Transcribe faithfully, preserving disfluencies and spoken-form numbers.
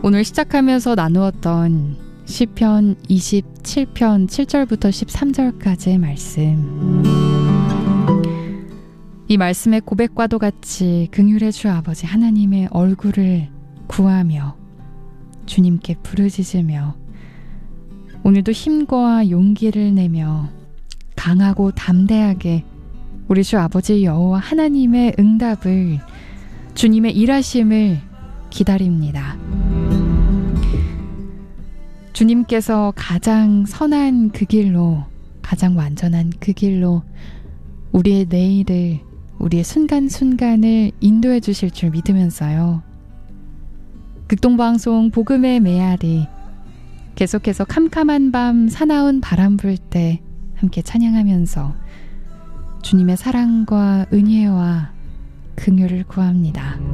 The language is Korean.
오늘 시작하면서 나누었던 시편 이십칠 편 칠 절부터 십삼 절까지의 말씀, 이 말씀의 고백과도 같이 긍휼의 주 아버지 하나님의 얼굴을 구하며 주님께 부르짖으며 오늘도 힘과 용기를 내며 강하고 담대하게 우리 주 아버지 여호와 하나님의 응답을, 주님의 일하심을 기다립니다. 주님께서 가장 선한 그 길로, 가장 완전한 그 길로 우리의 내일을, 우리의 순간순간을 인도해 주실 줄 믿으면서요, 극동방송 복음의 메아리, 계속해서 캄캄한 밤 사나운 바람 불 때 함께 찬양하면서 주님의 사랑과 은혜와 긍휼을 구합니다.